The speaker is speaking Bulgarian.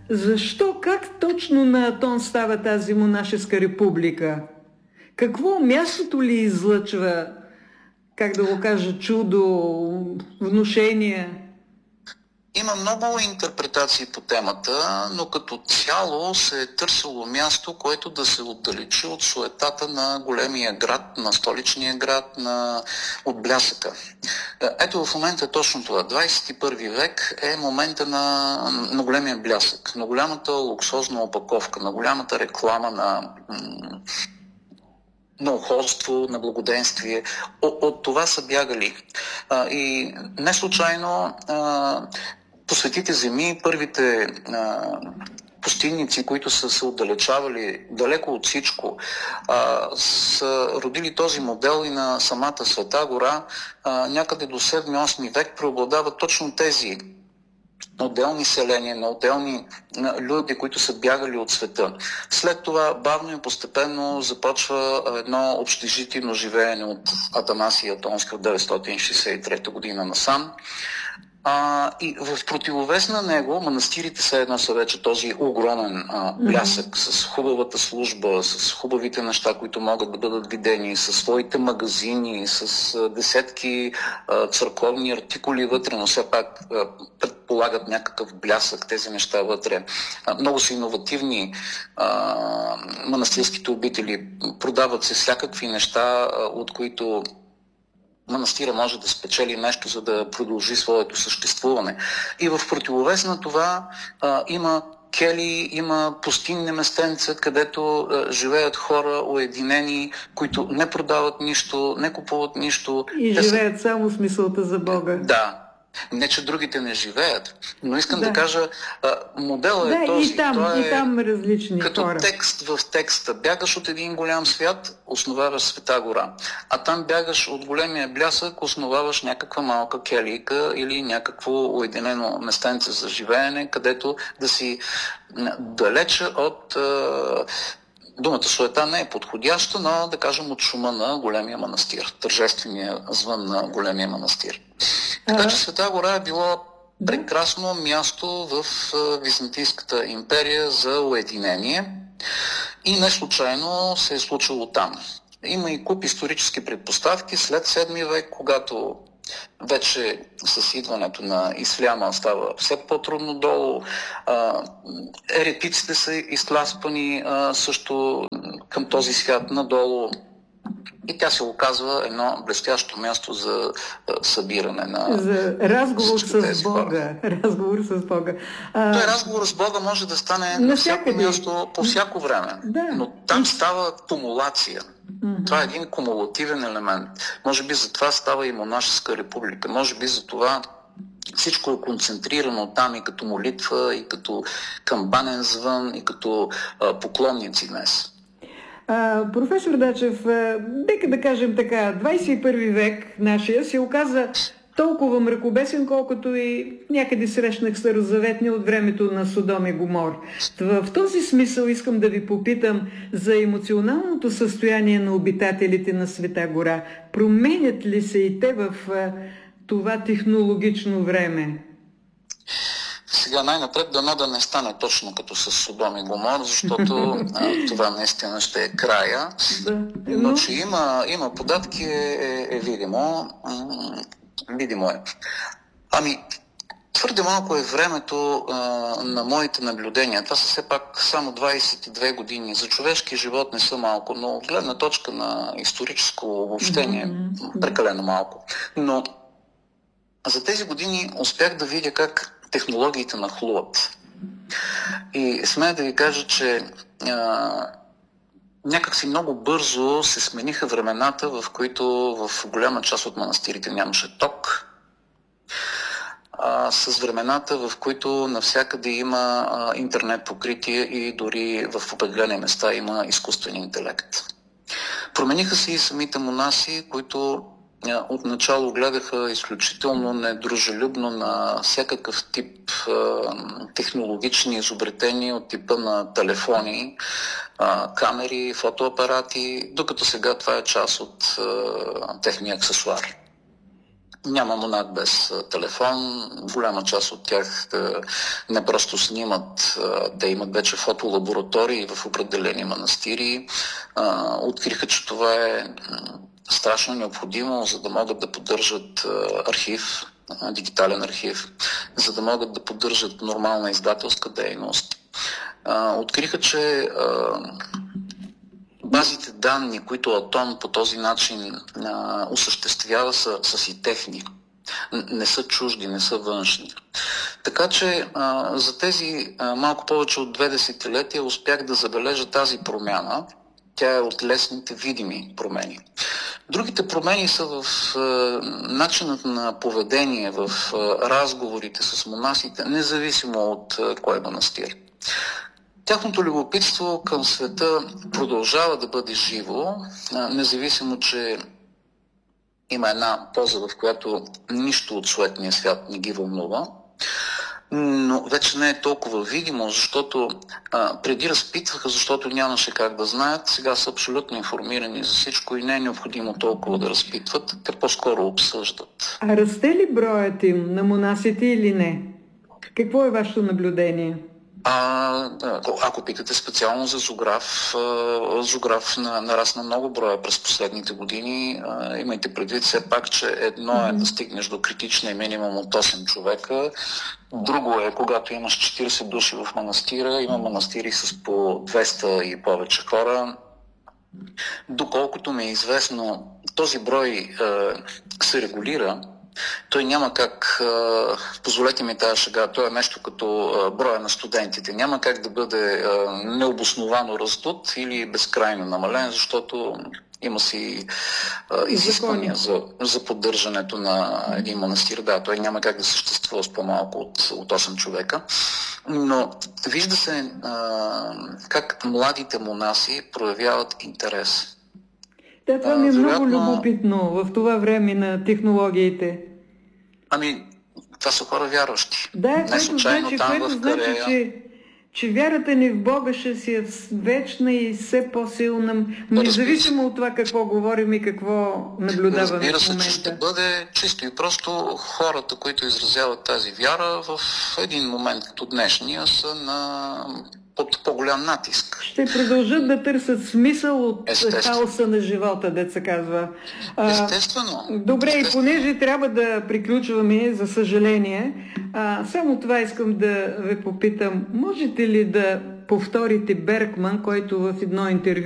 Защо, как точно на Атон става тази монашеска република? Какво мястото ли излъчва, как да го кажа, чудо, внушение? Има много интерпретации по темата, но като цяло се е търсило място, което да се отдалечи от суетата на големия град, на столичния град, от блясъка. Ето в момента е точно това. 21 век е момента на големия блясък, на голямата луксозна опаковка, на голямата реклама на ухолство, на благоденствие. От това са бягали. И не случайно по светите земи първите пустинници, които са се отдалечавали далеко от всичко, са родили този модел и на самата Света гора. Някъде до 7-8 век преобладават точно тези отделни селения, на отделни люди, които са бягали от света. След това бавно и постепенно започва едно общежитийно живеене от Атанасий Атонски от 963 година насам. И в противовес на него манастирите са вече този огромен блясък с хубавата служба, с хубавите неща, които могат да бъдат видени, с своите магазини, с десетки църковни артикули вътре, но все пак предполагат някакъв блясък тези неща вътре. Много са иновативни манастирските обители, продават се всякакви неща, от които манастира може да спечели нещо, за да продължи своето съществуване. И в противовес на това има кели, има пустинни местенца, където живеят хора уединени, които не продават нищо, не купуват нищо. И живеят само с мисълта за Бога. Да. Не, че другите не живеят, но искам да кажа, моделът е този. И там различни като хора. Текст в текста. Бягаш от един голям свят, основаваш Света гора. А там бягаш от големия блясък, основаваш някаква малка келийка или някакво уединено местенце за живеене, където да си далече от... Думата суета не е подходяща, но да кажем от шума на големия манастир, тържествения звън на големия манастир. Така че Света гора е било прекрасно място в Византийската империя за уединение и не случайно се е случило там. Има и куп исторически предпоставки след 7 век, когато вече с идването на исляма става все по-трудно долу. Еретиците са изтласквани също към този свят надолу. И тя се оказва едно блестящо място за събиране на... За разговор с Бога. Разговор с Бога. Той разговор с Бога може да стане на всяко място, по всяко време. Да. Но там става кумулация. Това е един кумулативен елемент. Може би за това става и монашеска република. Може би за това всичко е концентрирано там и като молитва, и като камбанен звън, и като поклонници днес. Професор Дачев, нека да кажем така, 21 век нашия се оказа толкова мракобесен, колкото и някъде срещнах старозаветни от времето на Содом и Гомор. В този смисъл искам да ви попитам за емоционалното състояние на обитателите на Света гора. Променят ли се и те в това технологично време? Сега най-напред дано да не стане точно като с Содом и Гомор, защото това наистина ще е края. Но че има податки е видимо. Видимо е. Твърде малко е времето на моите наблюдения. Това са все пак само 22 години. За човешки живот не са малко, но от гледна точка на историческо обобщение прекалено малко. Но за тези години успях да видя как технологиите нахлуват. И смея да ви кажа, че някакси много бързо се смениха времената, в които в голяма част от манастирите нямаше ток. С времената, в които навсякъде има интернет покритие и дори в определени места има изкуствен интелект. Промениха се и самите монаси, които отначало гледаха изключително недружелюбно на всякакъв тип технологични изобретения от типа на телефони, камери, фотоапарати, докато сега това е част от техния аксесуар. Няма монах без телефон. Голяма част от тях не просто снимат, те имат вече фотолаборатории в определени манастири. Откриха, че това е страшно необходимо, за да могат да поддържат архив, дигитален архив, за да могат да поддържат нормална издателска дейност. Откриха, че базите данни, които Атон по този начин осъществява, са си техни. Не са чужди, не са външни. Така че за тези малко повече от 2 десетилетия успях да забележа тази промяна. Тя е от лесните видими промени. Другите промени са в начинът на поведение, в разговорите с монасите, независимо от кой манастир. Тяхното любопитство към света продължава да бъде живо, независимо, че има една поза, в която нищо от суетния свят не ги вълнува, но вече не е толкова видимо, защото преди разпитваха, защото нямаше как да знаят, сега са абсолютно информирани за всичко и не е необходимо толкова да разпитват, те по-скоро обсъждат. А расте ли броят им на монасите или не? Какво е вашето наблюдение? Ако питате специално за Зограф нарасна много броя през последните години. Имайте предвид все пак, че едно е да стигнеш до критичния минимум от 8 човека. Друго е, когато имаш 40 души в манастира, има манастири с по 200 и повече хора. Доколкото ми е известно, този брой се регулира. Той няма как, позволете ми тази шега, той е нещо като броя на студентите. Няма как да бъде необосновано раздут или безкрайно намален, защото има си изисквания за поддържането на един манастир. Да, той няма как да съществува с по-малко от 8 човека. Но вижда се как младите монаси проявяват интерес. Да, това ми е много любопитно в това време на технологиите. Това са хора вярващи. Да, не случайно там в Корея. Че вярата ни в Бога ще си е вечна и все по-силна, независимо от това какво говорим и какво наблюдаваме в момента. Разбира се, че ще бъде чисто и просто хората, които изразяват тази вяра в един момент като днешния са под по-голям натиск. Ще продължат да търсят смисъл от хаоса на живота, деца казва. Естествено. Добре, и понеже трябва да приключваме, за съжаление, само това искам да ви попитам. Можете ли да повторите Бергман, който в едно интервю